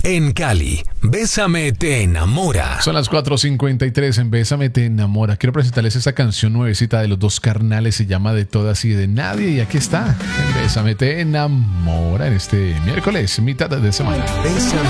En Cali, Bésame te enamora. Son las 4:53 en Bésame te enamora. Quiero presentarles esta canción nuevecita de los dos carnales. Se llama De Todas y de Nadie. Y aquí está, en Bésame te enamora, en este miércoles, mitad de semana. Bésame